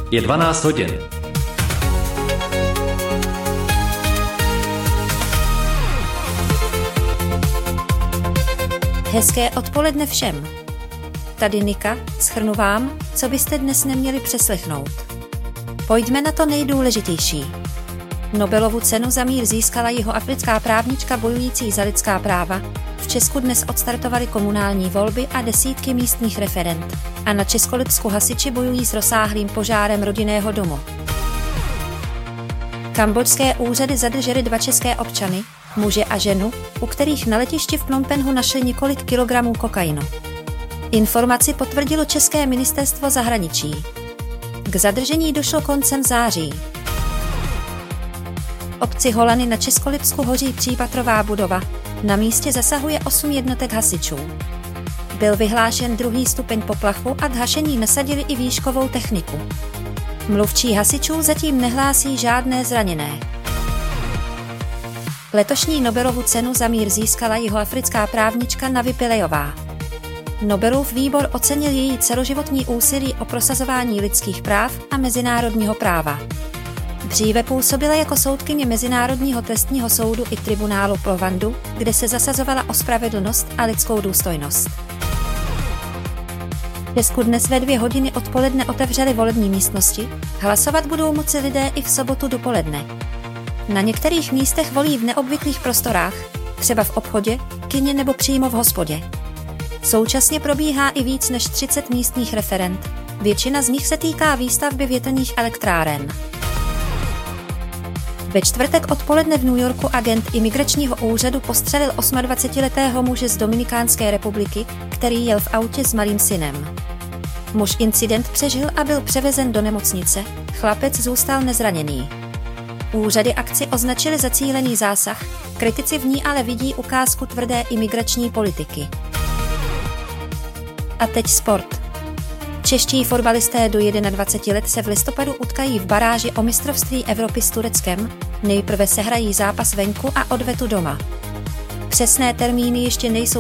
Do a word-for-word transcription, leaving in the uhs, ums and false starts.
Je dvanáct hodin. Hezké odpoledne všem. Tady Nika, shrnu vám, co byste dnes neměli přeslechnout. Pojďme na to nejdůležitější. Nobelovu cenu za mír získala jihoafrická právnička bojující za lidská práva. V Česku dnes odstartovaly komunální volby a desítky místních referend. A na Českolipsku hasiči bojují s rozsáhlým požárem rodinného domu. Kambodžské úřady zadržely dva české občany, muže a ženu, u kterých na letišti v Phnom Penhu našli několik kilogramů kokainu. Informaci potvrdilo České ministerstvo zahraničí. K zadržení došlo koncem září. V obci Holany na Českolipsku hoří třípatrová budova. Na místě zasahuje osm jednotek hasičů. Byl vyhlášen druhý stupeň poplachu a k hašení nasadili i výškovou techniku. Mluvčí hasičů zatím nehlásí žádné zraněné. Letošní Nobelovu cenu za mír získala jihoafrická právnička Navi Pillayová. Nobelův výbor ocenil její celoživotní úsilí o prosazování lidských práv a mezinárodního práva. Dříve působila jako soudkyně Mezinárodního trestního soudu i tribunálu pro Rwandu, kde se zasazovala o spravedlnost a lidskou důstojnost. V Česku dnes ve dvě hodiny odpoledne otevřely volební místnosti, hlasovat budou moci lidé i v sobotu dopoledne. Na některých místech volí v neobvyklých prostorách, třeba v obchodě, kině nebo přímo v hospodě. Současně probíhá i víc než třicet místních referend, většina z nich se týká výstavby větrných elektráren. Ve čtvrtek odpoledne v New Yorku agent imigračního úřadu postřelil osmadvacetiletého muže z Dominikánské republiky, který jel v autě s malým synem. Muž incident přežil a byl převezen do nemocnice, chlapec zůstal nezraněný. Úřady akci označili za cílený zásah, kritici v ní ale vidí ukázku tvrdé imigrační politiky. A teď sport. Čeští fotbalisté do dvaceti jedna let se v listopadu utkají v baráži o mistrovství Evropy s Tureckem, nejprve se hrají zápas venku a odvetu doma. Přesné termíny ještě nejsou